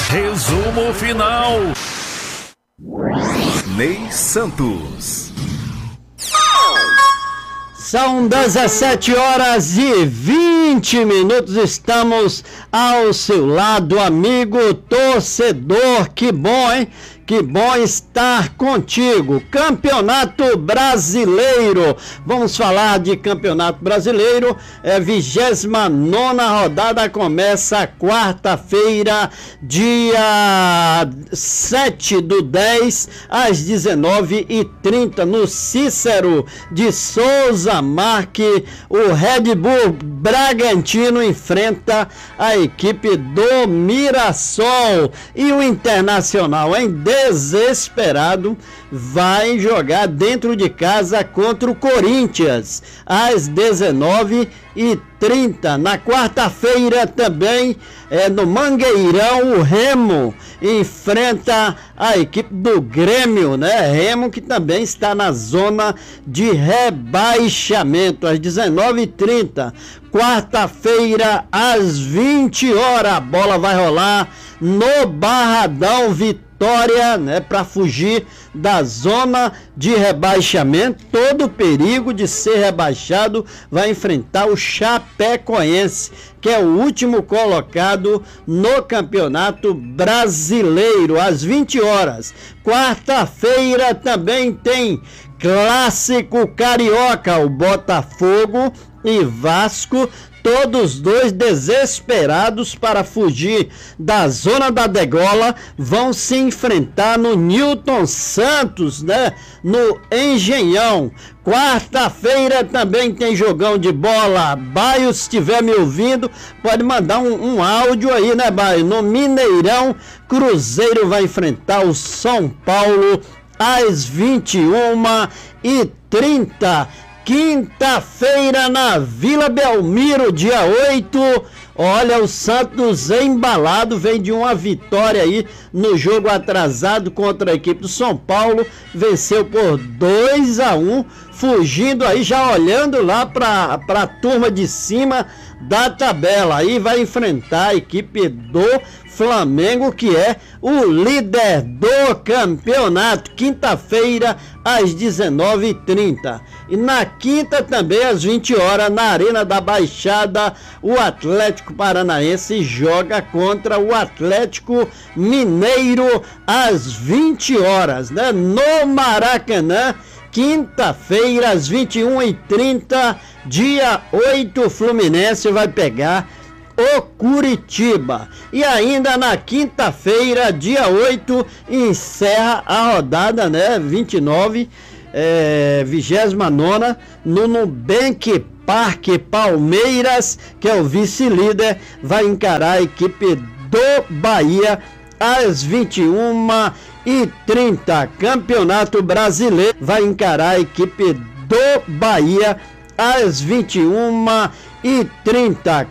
Resumo final. Ney Santos. São 17h20, estamos ao seu lado, amigo torcedor. Que bom, hein? Que bom estar contigo. Campeonato Brasileiro. Vamos falar de Campeonato Brasileiro. 29ª rodada começa quarta-feira, dia 7/10, às 19h30, no Cícero de Souza Marque. O Red Bull Bragantino enfrenta a equipe do Mirassol. E o Internacional, desesperado, vai jogar dentro de casa contra o Corinthians às 19h30. Na quarta-feira também, no Mangueirão, o Remo enfrenta a equipe do Grêmio, né? Remo que também está na zona de rebaixamento, às 19h30. Quarta-feira, às 20h, a bola vai rolar no Barradão Vitória, né, para fugir da zona de rebaixamento. Todo o perigo de ser rebaixado, vai enfrentar o Chapecoense, que é o último colocado no Campeonato Brasileiro, às 20h. Quarta-feira também tem Clássico Carioca, o Botafogo e Vasco, todos dois desesperados para fugir da zona da degola, vão se enfrentar no Newton Santos, né? No Engenhão. Quarta-feira também tem jogão de bola. Baio, se estiver me ouvindo, pode mandar um áudio aí, né, Baio? No Mineirão, Cruzeiro vai enfrentar o São Paulo às 21h30. Quinta-feira na Vila Belmiro, dia 8, olha, o Santos embalado, vem de uma vitória aí no jogo atrasado contra a equipe do São Paulo, venceu por 2-1, fugindo aí, já olhando lá para a turma de cima da tabela. Aí vai enfrentar a equipe do Flamengo, que é o líder do campeonato. Quinta-feira, às 19h30. E na quinta também, às 20h, na Arena da Baixada, o Atlético Paranaense joga contra o Atlético Mineiro às 20h, né? No Maracanã. Quinta-feira, às 21h30, dia 8, Fluminense vai pegar o Curitiba. E ainda na quinta-feira, dia 8, encerra a rodada, né? 29, 29ª, no Nubank Park. Palmeiras, que é o vice-líder, vai encarar a equipe do Bahia às 21h30. Campeonato Brasileiro vai encarar a equipe do Bahia às 21h30.